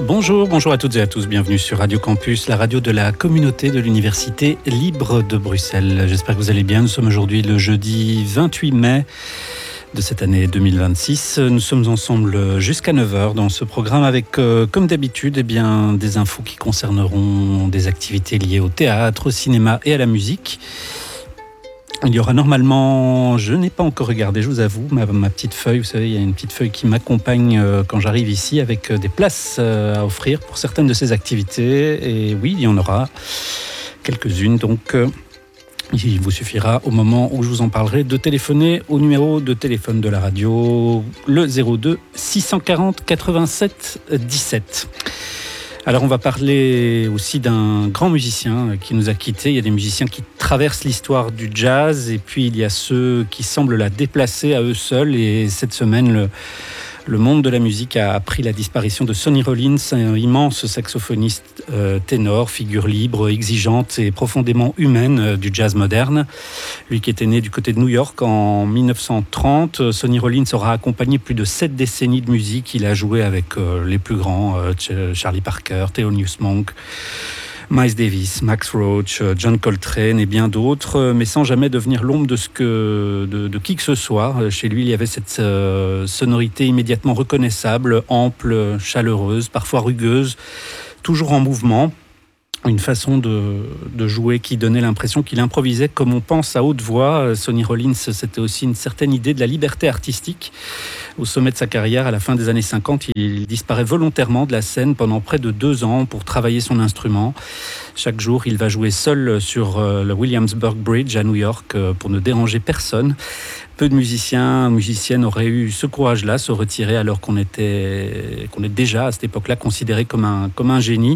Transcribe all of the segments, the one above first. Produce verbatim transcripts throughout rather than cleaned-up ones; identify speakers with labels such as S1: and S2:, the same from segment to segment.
S1: Bonjour, bonjour à toutes et à tous, bienvenue sur Radio Campus, la radio de la communauté de l'Université libre de Bruxelles. J'espère que vous allez bien, nous sommes aujourd'hui le jeudi vingt-huit mai de cette année deux mille vingt-six. Nous sommes ensemble jusqu'à neuf heures dans ce programme avec, euh, comme d'habitude, eh bien, des infos qui concerneront des activités liées au théâtre, au cinéma et à la musique. Il y aura normalement, je n'ai pas encore regardé, je vous avoue, ma, ma petite feuille, vous savez, il y a une petite feuille qui m'accompagne euh, quand j'arrive ici avec euh, des places euh, à offrir pour certaines de ces activités. Et oui, il y en aura quelques-unes, donc euh, il vous suffira au moment où je vous en parlerai de téléphoner au numéro de téléphone de la radio, le zéro deux six cent quarante quatre-vingt-sept dix-sept. Alors on va parler aussi d'un grand musicien qui nous a quittés. Il y a des musiciens qui traversent l'histoire du jazz et puis il y a ceux qui semblent la déplacer à eux seuls. Et cette semaine, le, le monde de la musique a appris la disparition de Sonny Rollins, un immense saxophoniste euh, ténor, figure libre, exigeante et profondément humaine euh, du jazz moderne. Lui qui était né du côté de New York en dix-neuf cent trente, Sonny Rollins aura accompagné plus de sept décennies de musique. Il a joué avec euh, les plus grands, euh, Charlie Parker, Thelonious Monk, Miles Davis, Max Roach, John Coltrane et bien d'autres, mais sans jamais devenir l'ombre de, ce que, de, de qui que ce soit. Chez lui, il y avait cette euh, sonorité immédiatement reconnaissable, ample, chaleureuse, parfois rugueuse, toujours en mouvement. Une façon de, de jouer qui donnait l'impression qu'il improvisait comme on pense à haute voix. Sonny Rollins, c'était aussi une certaine idée de la liberté artistique. Au sommet de sa carrière, à la fin des années cinquante, il disparaît volontairement de la scène pendant près de deux ans pour travailler son instrument. Chaque jour, il va jouer seul sur le Williamsburg Bridge à New York pour ne déranger personne. Peu de musiciens, musiciennes auraient eu ce courage-là, se retirer alors qu'on était, qu'on est déjà à cette époque-là considéré comme un, comme un génie,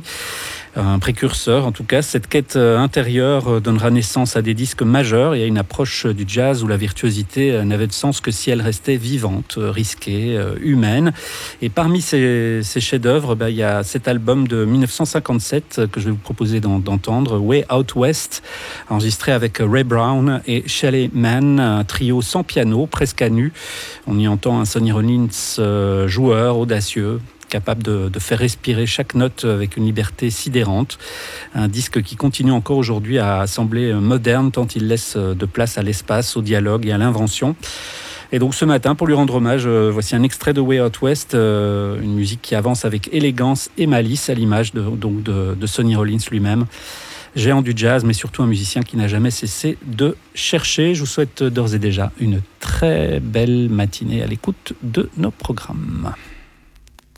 S1: un précurseur. En tout cas, cette quête intérieure donnera naissance à des disques majeurs et à une approche du jazz où la virtuosité n'avait de sens que si elle restait vivante, risquée, humaine. Et parmi ces, ces chefs-d'œuvre, ben, il y a cet album de dix-neuf cent cinquante-sept que je vais vous proposer d'entendre, Way Out West, enregistré avec Ray Brown et Shelly Manne, un trio sans piano, presque à nu. On y entend un Sonny Rollins euh, joueur, audacieux, capable de, de faire respirer chaque note avec une liberté sidérante. Un disque qui continue encore aujourd'hui à sembler moderne tant il laisse de place à l'espace, au dialogue et à l'invention. Et donc ce matin, pour lui rendre hommage, euh, voici un extrait de Way Out West, euh, une musique qui avance avec élégance et malice à l'image de, donc de, de Sonny Rollins lui-même. Géant du jazz, mais surtout un musicien qui n'a jamais cessé de chercher. Je vous souhaite d'ores et déjà une très belle matinée à l'écoute de nos programmes.